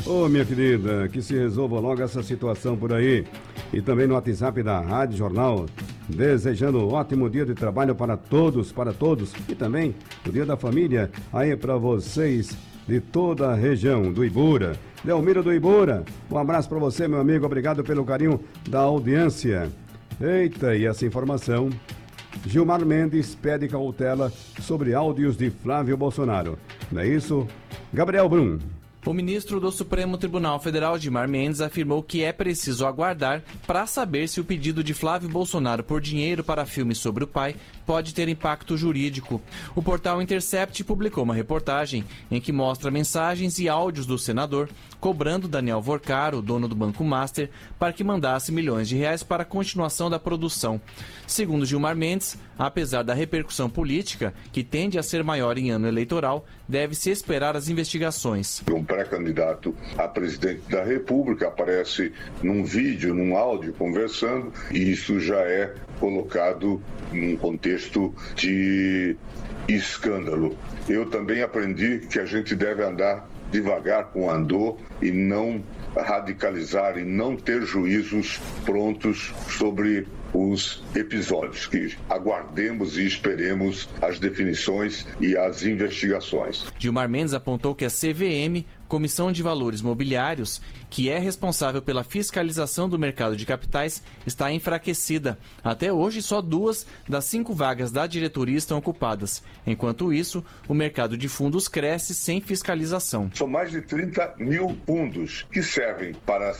Ô, minha querida, que se resolva logo essa situação por aí. E também no WhatsApp da Rádio Jornal, desejando um ótimo dia de trabalho para todos. E também o Dia da Família aí para vocês de toda a região do Ibura. Delmiro do Ibura, um abraço para você, meu amigo. Obrigado pelo carinho da audiência. Eita, e essa informação... Gilmar Mendes pede cautela sobre áudios de Flávio Bolsonaro. Não é isso? Gabriel Brum. O ministro do Supremo Tribunal Federal, Gilmar Mendes, afirmou que é preciso aguardar para saber se o pedido de Flávio Bolsonaro por dinheiro para filmes sobre o pai pode ter impacto jurídico. O portal Intercept publicou uma reportagem em que mostra mensagens e áudios do senador cobrando Daniel Vorcaro, dono do Banco Master, para que mandasse milhões de reais para a continuação da produção. Segundo Gilmar Mendes, apesar da repercussão política, que tende a ser maior em ano eleitoral, deve-se esperar as investigações. Um pré-candidato a presidente da República aparece num vídeo, num áudio, conversando, e isso já é colocado num contexto de escândalo. Eu também aprendi que a gente deve andar devagar com o andor e não radicalizar e não ter juízos prontos sobre os episódios, que aguardemos e esperemos as definições e as investigações. Gilmar Mendes apontou que a CVM, Comissão de Valores Mobiliários, que é responsável pela fiscalização do mercado de capitais, está enfraquecida. Até hoje, só 2 das 5 vagas da diretoria estão ocupadas. Enquanto isso, o mercado de fundos cresce sem fiscalização. São mais de 30 mil fundos que servem para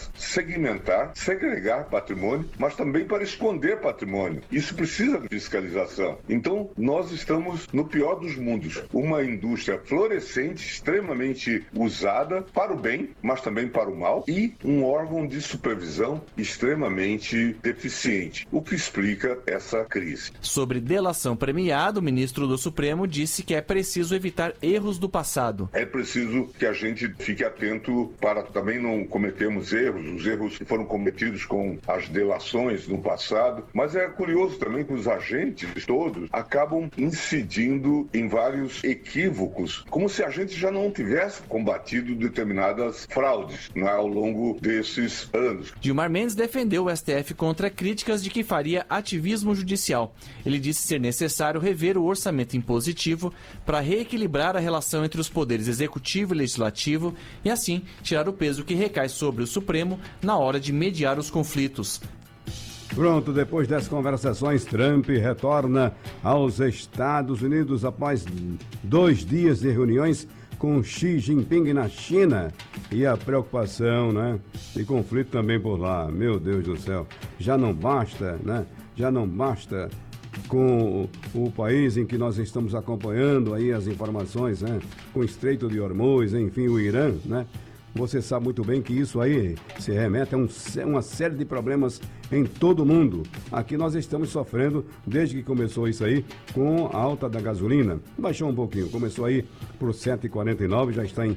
segregar patrimônio, mas também para esconder patrimônio. Isso precisa de fiscalização. Então, nós estamos no pior dos mundos. Uma indústria florescente, extremamente usada para o bem, mas também para o mal, e um órgão de supervisão extremamente deficiente, o que explica essa crise. Sobre delação premiada, o ministro do Supremo disse que é preciso evitar erros do passado. É preciso que a gente fique atento para também não cometermos erros, os erros que foram cometidos com as delações no passado, mas é curioso também que os agentes todos acabam incidindo em vários equívocos, como se a gente já não tivesse combatido determinadas fraudes, não é, ao longo desses anos. Gilmar Mendes defendeu o STF contra críticas de que faria ativismo judicial. Ele disse ser necessário rever o orçamento impositivo para reequilibrar a relação entre os poderes executivo e legislativo e, assim, tirar o peso que recai sobre o Supremo na hora de mediar os conflitos. Pronto, depois das conversações, Trump retorna aos Estados Unidos após 2 dias de reuniões com Xi Jinping na China, e a preocupação, né? E conflito também por lá. Meu Deus do céu, já não basta, né? Já não basta com o país em que nós estamos acompanhando aí as informações, né? Com o Estreito de Hormuz, enfim, o Irã, né? Você sabe muito bem que isso aí se remete a uma série de problemas em todo o mundo. Aqui nós estamos sofrendo, desde que começou isso aí, com a alta da gasolina. Baixou um pouquinho, começou aí por 7,49, já está em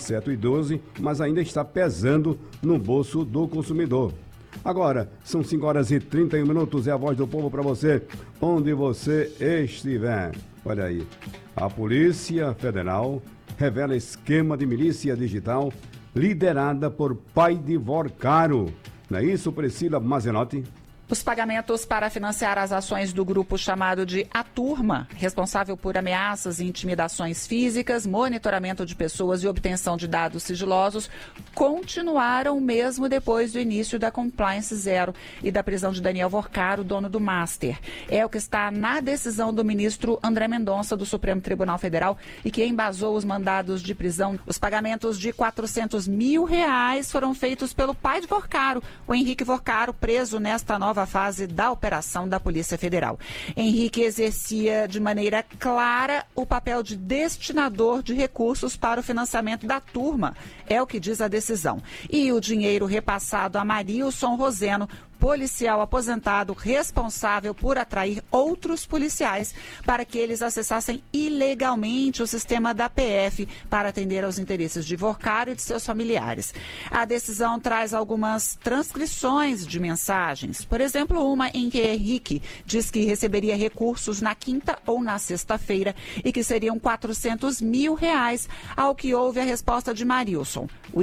7,12, mas ainda está pesando no bolso do consumidor. Agora, são 5h31, é a Voz do Povo para você, onde você estiver. Olha aí, a Polícia Federal revela esquema de milícia digital liderada por pai de Vorcaro. Não é isso, Priscila Mazenotti? Os pagamentos para financiar as ações do grupo chamado de A Turma, responsável por ameaças e intimidações físicas, monitoramento de pessoas e obtenção de dados sigilosos, continuaram mesmo depois do início da Compliance Zero e da prisão de Daniel Vorcaro, dono do Master. É o que está na decisão do ministro André Mendonça, do Supremo Tribunal Federal, e que embasou os mandados de prisão. Os pagamentos de R$400 mil foram feitos pelo pai de Vorcaro, o Henrique Vorcaro, preso nesta nova fase da operação da Polícia Federal. Henrique exercia de maneira clara o papel de destinador de recursos para o financiamento da turma, é o que diz a decisão. E o dinheiro repassado a Marilson Roseno, policial aposentado responsável por atrair outros policiais para que eles acessassem ilegalmente o sistema da PF para atender aos interesses de Vorcaro e de seus familiares. A decisão traz algumas transcrições de mensagens, por exemplo, uma em que Henrique diz que receberia recursos na quinta ou na sexta-feira e que seriam R$400 mil, ao que houve a resposta de Marilson.